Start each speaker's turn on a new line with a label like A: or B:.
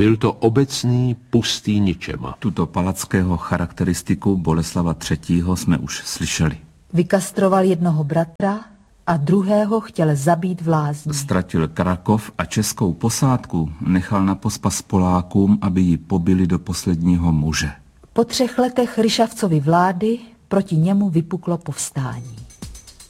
A: Byl to obecný pustý ničema.
B: Tuto palackého charakteristiku Boleslava III. Jsme už slyšeli.
C: Vykastroval jednoho bratra a druhého chtěl zabít v lázni.
B: Ztratil Krakov a českou posádku nechal na pospas Polákům, aby ji pobili do posledního muže.
C: Po 3 letech Ryšavcovy vlády proti němu vypuklo povstání.